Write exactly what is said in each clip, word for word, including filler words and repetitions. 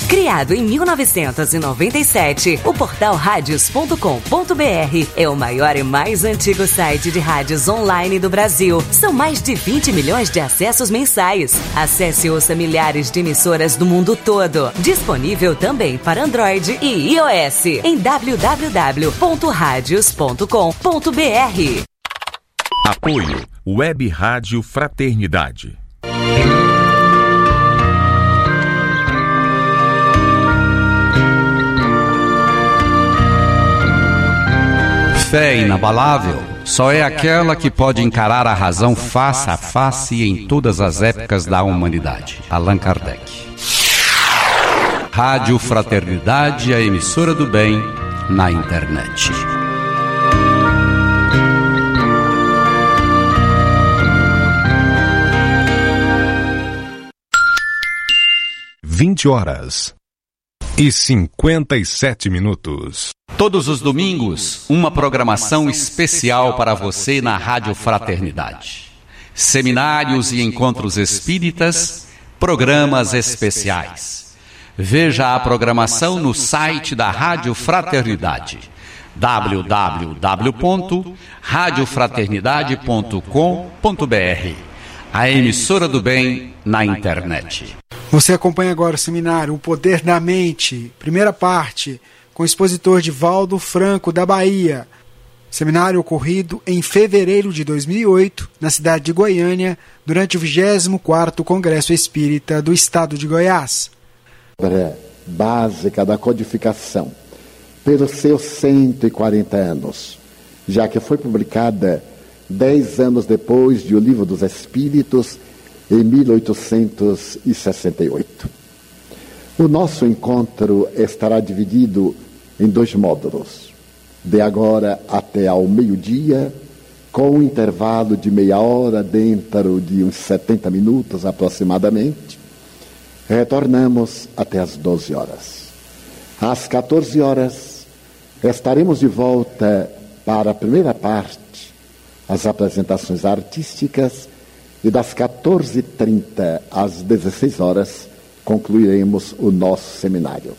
Criado em mil novecentos e noventa e sete, o portal radios ponto com ponto br é o maior e mais antigo site de rádios online do Brasil. São mais de vinte milhões de acessos mensais. Acesse e ouça milhares de emissoras do mundo todo. Disponível também para Android e iOS em w w w ponto radios ponto com ponto br. Apoio Web Rádio Fraternidade. Fé inabalável só é aquela que pode encarar a razão face a face em todas as épocas da humanidade. Allan Kardec. Rádio Fraternidade, a emissora do bem na internet. vinte horas e cinquenta e sete minutos. Todos os domingos, uma programação especial para você na Rádio Fraternidade. Seminários e encontros espíritas, programas especiais. Veja a programação no site da Rádio Fraternidade, w w w ponto rádio fraternidade ponto com ponto br. A emissora do bem na internet. Você acompanha agora o seminário O Poder da Mente, primeira parte, com o expositor Divaldo Franco, da Bahia. Seminário ocorrido em fevereiro de dois mil e oito, na cidade de Goiânia, durante o vigésimo quarto Congresso Espírita do Estado de Goiás. Obra básica da codificação, pelos seus cento e quarenta anos, já que foi publicada dez anos depois de O Livro dos Espíritos, em mil oitocentos e sessenta e oito. O nosso encontro estará dividido em dois módulos, de agora até ao meio-dia, com um intervalo de meia hora dentro de uns setenta minutos aproximadamente. Retornamos até às doze horas. Às quatorze horas, estaremos de volta para a primeira parte, as apresentações artísticas, e das quatorze e trinta às dezesseis horas concluiremos o nosso seminário.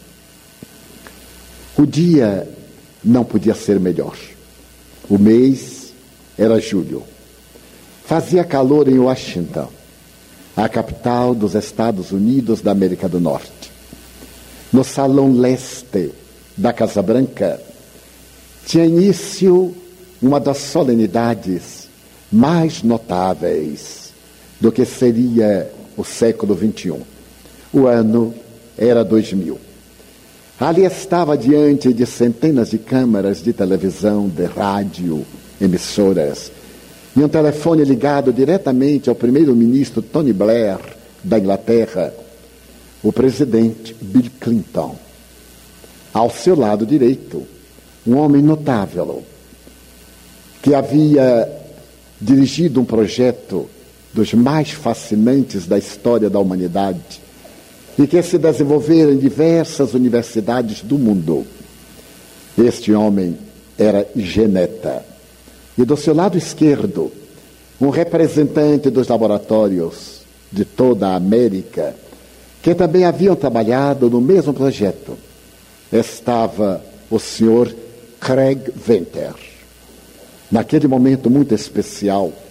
O dia não podia ser melhor. O mês era julho. Fazia calor em Washington, a capital dos Estados Unidos da América do Norte. No Salão Leste da Casa Branca tinha início uma das solenidades mais notáveis do que seria o século vinte e um. O ano era dois mil. Ali estava diante de centenas de câmaras de televisão, de rádio, emissoras, e um telefone ligado diretamente ao primeiro-ministro Tony Blair, da Inglaterra, o presidente Bill Clinton. Ao seu lado direito, um homem notável, que havia dirigido um projeto dos mais fascinantes da história da humanidade e que se desenvolveram em diversas universidades do mundo. Este homem era Geneta. E do seu lado esquerdo, um representante dos laboratórios de toda a América, que também haviam trabalhado no mesmo projeto. Estava o senhor Craig Venter. Naquele momento muito especial,